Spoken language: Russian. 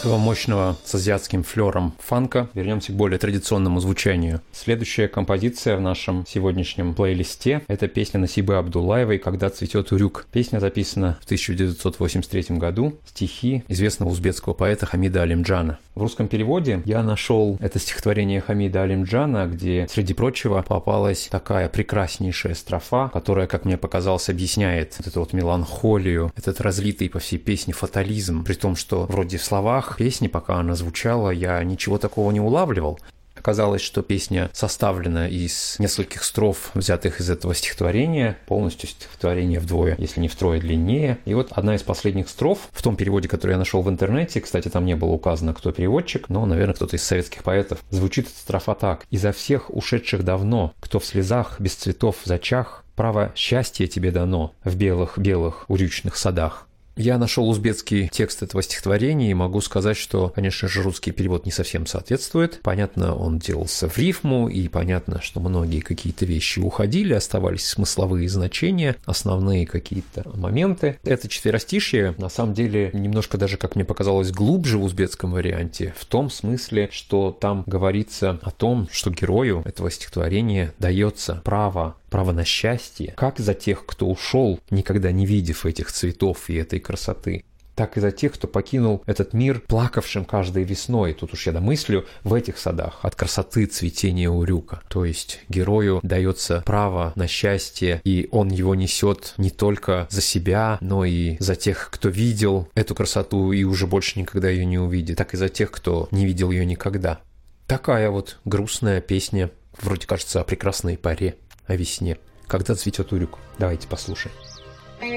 этого мощного с азиатским флером фанка вернемся к более традиционному звучанию. Следующая композиция в нашем сегодняшнем плейлисте – это песня Насибы Абдуллаевой «Когда цветет урюк». Песня записана в 1983 году, стихи известного узбекского поэта Хамида Алимджана. В русском переводе я нашел это стихотворение Хамида Алимджана, где, среди прочего, попалась такая прекраснейшая строфа, которая, как мне показалось, объясняет вот эту вот меланхолию, этот разлитый по всей песне фатализм, при том, что вроде в словах песни, пока она звучала, я ничего такого не улавливал. Оказалось, что песня составлена из нескольких строф, взятых из этого стихотворения, полностью стихотворение вдвое, если не втрое длиннее. И вот одна из последних строф, в том переводе, который я нашел в интернете, кстати, там не было указано, кто переводчик, но, наверное, кто-то из советских поэтов, звучит эта строфа так. «Изо всех ушедших давно, кто в слезах без цветов зачах, право счастье тебе дано в белых-белых урючных садах». Я нашел узбекский текст этого стихотворения и могу сказать, что, конечно же, русский перевод не совсем соответствует. Понятно, он делался в рифму, и понятно, что многие какие-то вещи уходили, оставались смысловые значения, основные какие-то моменты. Это четверостишье, на самом деле, немножко даже, как мне показалось, глубже в узбекском варианте, в том смысле, что там говорится о том, что герою этого стихотворения дается право на счастье, как за тех, кто ушел, никогда не видев этих цветов и этой красоты, так и за тех, кто покинул этот мир, плакавшим каждой весной. Тут уж я домыслю, в этих садах от красоты цветения урюка. То есть герою дается право на счастье, и он его несет не только за себя, но и за тех, кто видел эту красоту и уже больше никогда ее не увидит, так и за тех, кто не видел ее никогда. Такая вот грустная песня, вроде кажется, о прекрасной паре, о весне. Когда цветет урюк. Давайте послушаем.